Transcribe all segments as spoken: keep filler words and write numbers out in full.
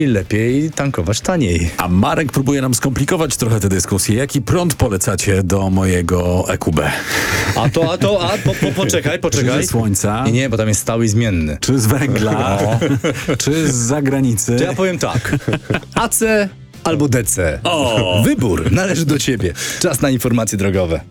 i lepiej tankować taniej. A Marek próbuje nam skomplikować trochę tę dyskusję. Jaki prąd polecacie do mojego E Q B? A to, a to, a po, po, poczekaj, Czy poczekaj. ze słońca? Nie, nie, bo tam jest stały i zmienny. Czy z węgla? Czy z zagranicy? To ja powiem tak. A C albo D C. O! Wybór należy do ciebie. Czas na informacje drogowe.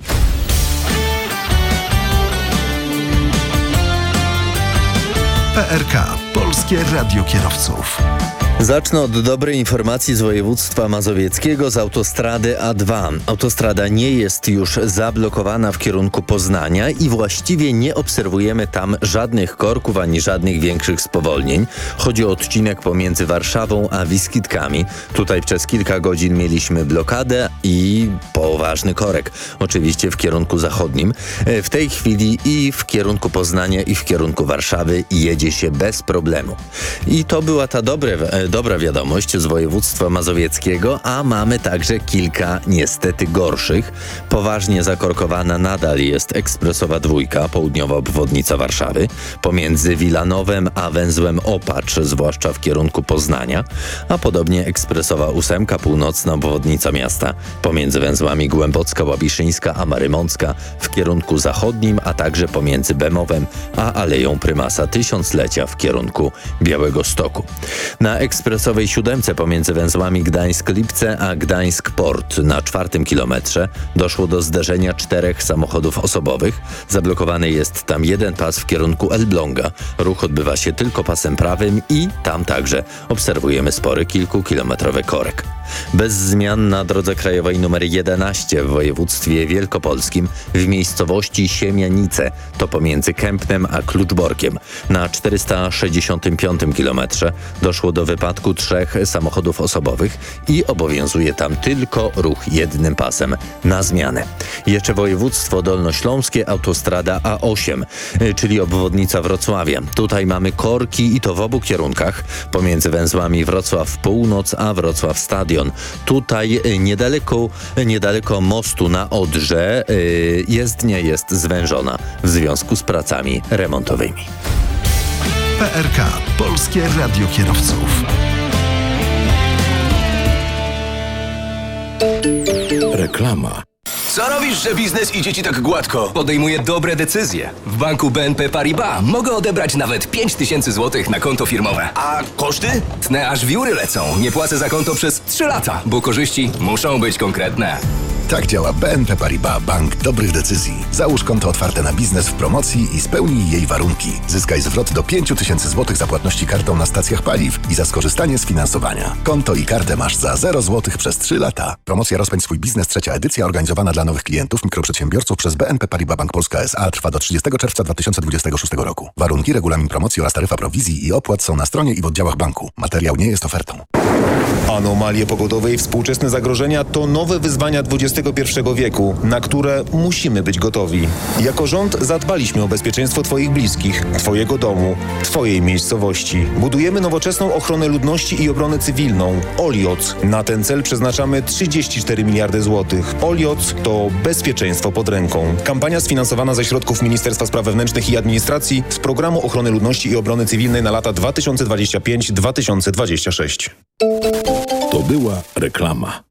P R K. Polskie Radio Kierowców. Zacznę od dobrej informacji z województwa mazowieckiego, z autostrady A dwa. Autostrada nie jest już zablokowana w kierunku Poznania i właściwie nie obserwujemy tam żadnych korków ani żadnych większych spowolnień. Chodzi o odcinek pomiędzy Warszawą a Wiskitkami. Tutaj przez kilka godzin mieliśmy blokadę i poważny korek. Oczywiście w kierunku zachodnim. W tej chwili i w kierunku Poznania i w kierunku Warszawy jedzie się bez problemu. I to była ta dobre Dobra wiadomość z województwa mazowieckiego, a mamy także kilka niestety gorszych. Poważnie zakorkowana nadal jest ekspresowa dwójka, południowa obwodnica Warszawy, pomiędzy Wilanowem a węzłem Opacz, zwłaszcza w kierunku Poznania, a podobnie ekspresowa ósemka, północna obwodnica miasta, pomiędzy węzłami Głębocka, Łabiszyńska a Marymącka w kierunku zachodnim, a także pomiędzy Bemowem a Aleją Prymasa Tysiąclecia w kierunku Białegostoku. Na ekspresowej siódemce pomiędzy węzłami Gdańsk-Lipce a Gdańsk-Port na czwartym kilometrze doszło do zderzenia czterech samochodów osobowych. Zablokowany jest tam jeden pas w kierunku Elbląga. Ruch odbywa się tylko pasem prawym i tam także obserwujemy spory kilkukilometrowy korek. Bez zmian na drodze krajowej nr jedenaście w województwie wielkopolskim w miejscowości Siemianice, to pomiędzy Kępnem a Kluczborkiem. Na czterysta sześćdziesiątym piątym kilometrze doszło do wypadku trzech samochodów osobowych i obowiązuje tam tylko ruch jednym pasem na zmianę. Jeszcze województwo dolnośląskie, autostrada A osiem, czyli obwodnica Wrocławia. Tutaj mamy korki i to w obu kierunkach, pomiędzy węzłami Wrocław Północ a Wrocław Stadion. Tutaj niedaleko, niedaleko mostu na Odrze yy, jezdnia jest zwężona w związku z pracami remontowymi. P R K. Polskie Radio Kierowców. Reklama. Co robisz, że biznes idzie ci tak gładko? Podejmuję dobre decyzje. W banku B N P Paribas mogę odebrać nawet pięć tysięcy złotych na konto firmowe. A koszty? Tnę aż wióry lecą. Nie płacę za konto przez trzy lata, bo korzyści muszą być konkretne. Tak działa B N P Paribas, bank dobrych decyzji. Załóż konto otwarte na biznes w promocji i spełnij jej warunki. Zyskaj zwrot do pięć tysięcy złotych za płatności kartą na stacjach paliw i za skorzystanie z finansowania. Konto i kartę masz za zero złotych przez trzy lata. Promocja Rozpędź swój biznes, trzecia edycja, organizowana dla nowych klientów, mikroprzedsiębiorców przez B N P Paribas Bank Polska S A, trwa do trzydziestego czerwca dwa tysiące dwudziestego szóstego roku. Warunki, regulamin promocji oraz taryfa prowizji i opłat są na stronie i w oddziałach banku. Materiał nie jest ofertą. Anomalie pogodowe i współczesne zagrożenia to nowe wyzwania dwudziestego pierwszego wieku, na które musimy być gotowi. Jako rząd zadbaliśmy o bezpieczeństwo Twoich bliskich, Twojego domu, Twojej miejscowości. Budujemy nowoczesną ochronę ludności i obronę cywilną. Olioc. Na ten cel przeznaczamy trzydzieści cztery miliardy złotych. Olioc to bezpieczeństwo pod ręką. Kampania sfinansowana ze środków Ministerstwa Spraw Wewnętrznych i Administracji z Programu Ochrony Ludności i Obrony Cywilnej na lata dwa tysiące dwudziesty piąty do dwa tysiące dwudziestego szóstego. To była reklama.